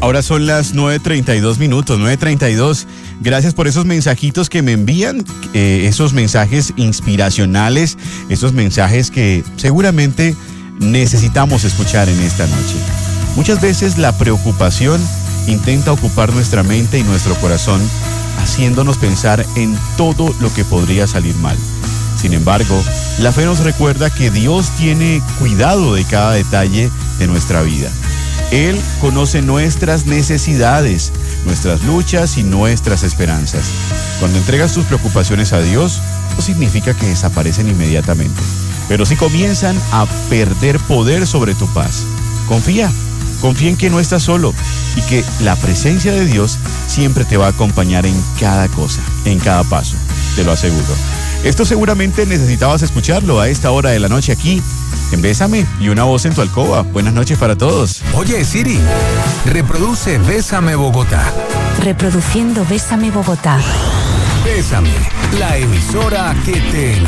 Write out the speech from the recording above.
Ahora son las 9:32 minutos, 9:32. Gracias por esos mensajitos que me envían, esos mensajes inspiracionales, esos mensajes que seguramente necesitamos escuchar en esta noche. Muchas veces la preocupación intenta ocupar nuestra mente y nuestro corazón, haciéndonos pensar en todo lo que podría salir mal. Sin embargo, la fe nos recuerda que Dios tiene cuidado de cada detalle de nuestra vida. Él conoce nuestras necesidades, nuestras luchas y nuestras esperanzas. Cuando entregas tus preocupaciones a Dios, no significa que desaparecen inmediatamente, pero sí comienzan a perder poder sobre tu paz. Confía en que no estás solo y que la presencia de Dios siempre te va a acompañar en cada cosa, en cada paso, te lo aseguro. Esto seguramente necesitabas escucharlo a esta hora de la noche aquí en Bésame y una voz en tu alcoba. Buenas noches para todos. Oye, Siri, reproduce Bésame Bogotá. Reproduciendo Bésame Bogotá. Bésame, la emisora que te